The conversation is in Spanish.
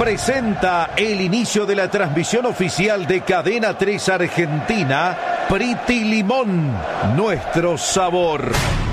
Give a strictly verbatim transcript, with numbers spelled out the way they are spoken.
presenta el inicio de la transmisión oficial de Cadena tres Argentina, Priti Limón, nuestro sabor.